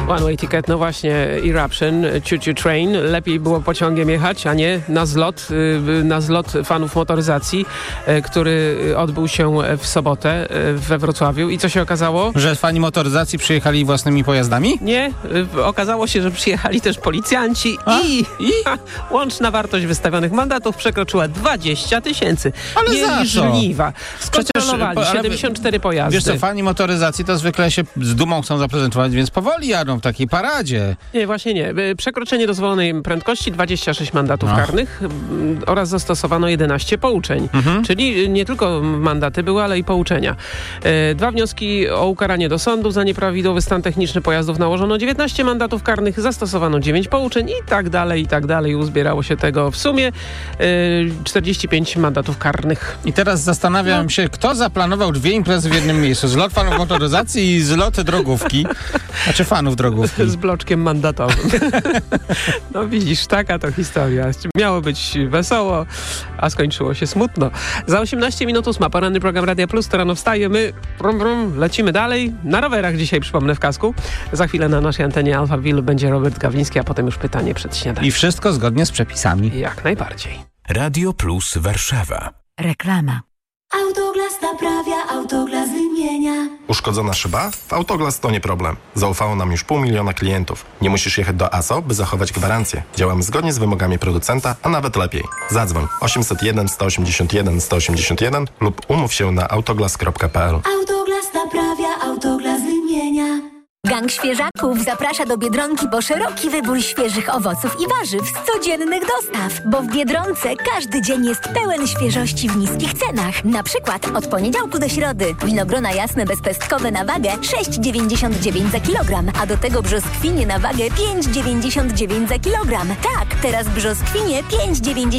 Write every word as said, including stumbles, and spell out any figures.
One Way Ticket, no właśnie, Eruption, Choo Choo Train. Lepiej było pociągiem jechać, a nie na zlot, na zlot fanów motoryzacji, który odbył się w sobotę we Wrocławiu. I co się okazało? Że fani motoryzacji przyjechali własnymi pojazdami? Nie, okazało się, że przyjechali też policjanci A? i, I? łączna wartość wystawionych mandatów przekroczyła dwadzieścia tysięcy. Ale Mieli za co? żniwa. Skontrolowali Przecież, ale- siedemdziesiąt cztery pojazdy. Wiesz co, fani motoryzacji to zwykle się z dumą chcą zaprezentować, więc powoli jadą w takiej paradzie. Nie, właśnie nie. Przekroczenie dozwolonej prędkości, dwadzieścia sześć mandatów Ach. karnych m, oraz zastosowano jedenaście pouczeń. Mhm. Czyli nie tylko mandaty były, ale i pouczenia. E, dwa wnioski o ukaranie do sądu za nieprawidłowy stan techniczny pojazdów nałożono dziewiętnaście mandatów karnych, zastosowano dziewięć pouczeń i tak dalej, i tak dalej. Uzbierało się tego w sumie e, czterdzieści pięć mandatów karnych. I teraz zastanawiam No. się, kto zaplanował dwie imprezy w jednym miejscu. Zlot fanów motoryzacji i zlot drogówki. Znaczy fanów drogówki. Z bloczkiem mandatowym. No widzisz, taka to historia. Miało być wesoło, a skończyło się smutno. Za osiemnaście minut ósma, poranny program Radia Plus, to rano wstaje, my brum, brum, lecimy dalej. Na rowerach dzisiaj, przypomnę, w kasku. Za chwilę na naszej antenie Alphaville będzie Robert Gawliński, a potem już pytanie przed śniadaniem. I wszystko zgodnie z przepisami. Jak najbardziej. Radio Plus Warszawa. Reklama. Autoglas naprawia, Autoglas wymienia. Uszkodzona szyba? W Autoglas to nie problem. Zaufało nam już pół miliona klientów. Nie musisz jechać do A S O, by zachować gwarancję. Działamy zgodnie z wymogami producenta, a nawet lepiej. Zadzwoń osiemset jeden sto osiemdziesiąt jeden sto osiemdziesiąt jeden lub umów się na autoglas kropka p l. Autoglas naprawia, Autoglas wymienia. Gang Świeżaków zaprasza do Biedronki po szeroki wybór świeżych owoców i warzyw z codziennych dostaw. Bo w Biedronce każdy dzień jest pełen świeżości w niskich cenach. Na przykład od poniedziałku do środy winogrona jasne bezpestkowe na wagę sześć dziewięćdziesiąt dziewięć za kilogram, a do tego brzoskwinie na wagę pięć dziewięćdziesiąt dziewięć za kilogram. Tak, teraz brzoskwinie pięć dziewięćdziesiąt